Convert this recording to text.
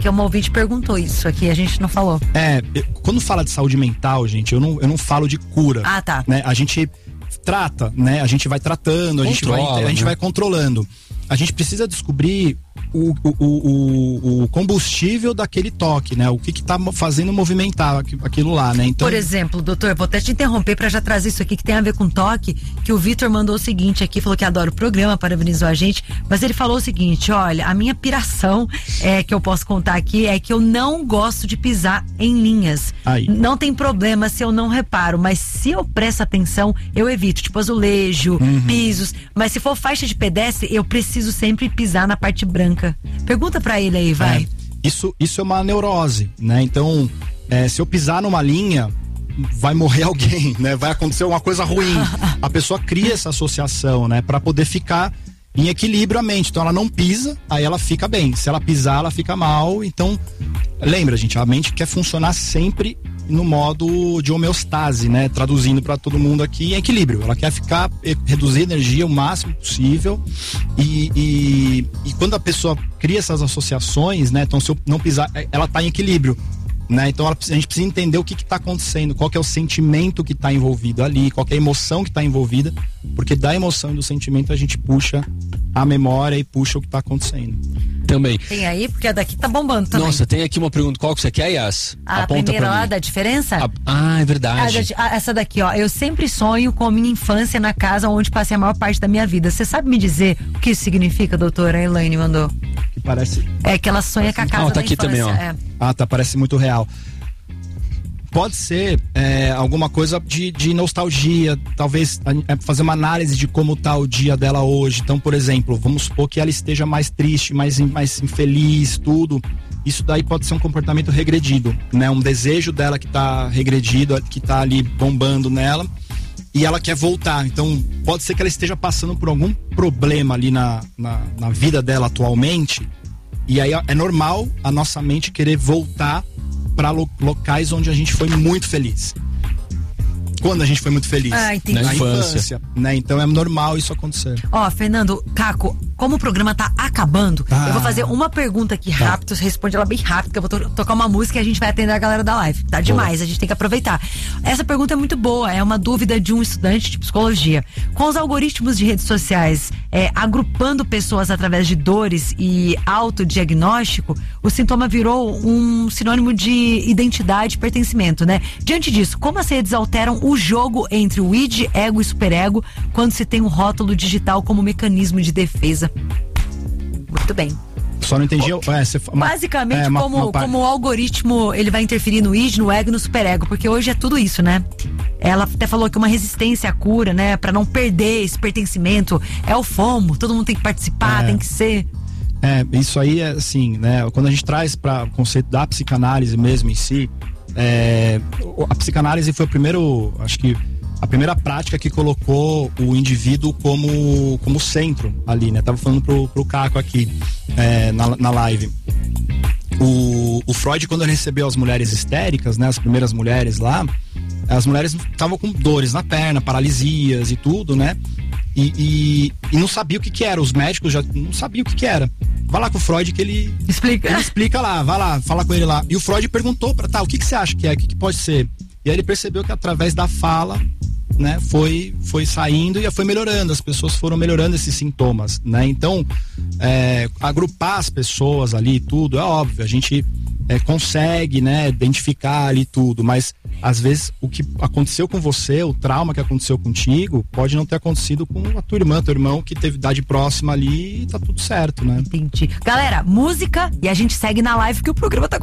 porque uma ouvinte perguntou isso aqui, a gente não falou. Quando fala de saúde mental, gente, eu não falo de cura. Ah, tá. Né? A gente trata, né? A gente vai tratando, a gente vai controlando. A gente precisa descobrir o combustível daquele toque, né? O que tá fazendo movimentar aquilo lá, né? Então... Por exemplo, doutor, vou até te interromper para já trazer isso aqui que tem a ver com toque, que o Vitor mandou o seguinte aqui, falou que adora o programa, parabenizou a gente, mas ele falou o seguinte: olha, a minha piração, que eu posso contar aqui, é que eu não gosto de pisar em linhas. Aí. Não tem problema se eu não reparo, mas se eu presto atenção, eu evito, tipo azulejo, pisos, mas se for faixa de pedestre, eu preciso sempre pisar na parte branca. Pergunta pra ele aí, vai. Isso é uma neurose, né? Então, se eu pisar numa linha, vai morrer alguém, né? Vai acontecer uma coisa ruim. A pessoa cria essa associação, né? Pra poder ficar em equilíbrio a mente. Então ela não pisa, aí ela fica bem. Se ela pisar, ela fica mal. Então, lembra, gente, a mente quer funcionar sempre no modo de homeostase, né? Traduzindo para todo mundo aqui, em equilíbrio. Ela quer reduzir a energia o máximo possível e quando a pessoa cria essas associações, né? Então, se eu não pisar, ela tá em equilíbrio, né? Então a gente precisa entender o que tá acontecendo, qual que é o sentimento que tá envolvido ali, qual que é a emoção que tá envolvida, porque da emoção e do sentimento a gente puxa a memória e puxa o que tá acontecendo. Também. Tem aí, porque a daqui tá bombando também. Nossa, tem aqui uma pergunta, qual que você quer, Yas? A primeira lá da diferença? É verdade. Essa daqui, ó, eu sempre sonho com a minha infância na casa onde passei a maior parte da minha vida. Você sabe me dizer o que isso significa, doutora? A Elaine mandou. Que parece... É que ela sonha com a casa tá da aqui infância. também, ó. Parece muito real. Pode ser alguma coisa de nostalgia, talvez fazer uma análise de como tá o dia dela hoje. Então, por exemplo, vamos supor que ela esteja mais triste, mais infeliz, tudo. Isso daí pode ser um comportamento regredido, né? Um desejo dela que tá regredido, que tá ali bombando nela, e ela quer voltar. Então, pode ser que ela esteja passando por algum problema ali na vida dela atualmente, e aí é normal a nossa mente querer voltar para locais onde a gente foi muito feliz. Quando a gente foi muito feliz. Entendi. Na infância, né? Então é normal isso acontecer. Ó, Fernando, Caco, como o programa tá acabando, eu vou fazer uma pergunta aqui rápido, você responde ela bem rápido, que eu vou tocar uma música e a gente vai atender a galera da live. Tá demais, a gente tem que aproveitar. Essa pergunta é muito boa, é uma dúvida de um estudante de psicologia. Com os algoritmos de redes sociais agrupando pessoas através de dores e autodiagnóstico, o sintoma virou um sinônimo de identidade e pertencimento, né? Diante disso, como as redes alteram o jogo entre o id, ego e superego quando se tem um rótulo digital como mecanismo de defesa? Muito bem. Só não entendi. Basicamente, como o algoritmo ele vai interferir no id, no ego e no superego, porque hoje é tudo isso, né? Ela até falou que uma resistência à cura, né? Pra não perder esse pertencimento, é o FOMO, todo mundo tem que participar, tem que ser. Isso aí é assim, né? Quando a gente traz para o conceito da psicanálise mesmo em si, a psicanálise foi a primeira prática que colocou o indivíduo como centro ali, né? Tava falando pro Caco aqui na live. O Freud, quando ele recebeu as mulheres histéricas, né? As primeiras mulheres lá, as mulheres estavam com dores na perna, paralisias e tudo, né? E não sabia o que era. Os médicos já não sabiam o que era. Vai lá com o Freud que ele explica lá, vai lá, fala com ele lá. E o Freud perguntou o que você acha que é, o que pode ser? E aí ele percebeu que através da fala, né, foi saindo e foi melhorando, as pessoas foram melhorando esses sintomas, né? Então, agrupar as pessoas ali, tudo, é óbvio, a gente consegue, né, identificar ali tudo, mas às vezes o que aconteceu com você, o trauma que aconteceu contigo, pode não ter acontecido com a tua irmã, teu irmão, que teve idade próxima ali e tá tudo certo, né? Entendi. Galera, música e a gente segue na live que o programa tá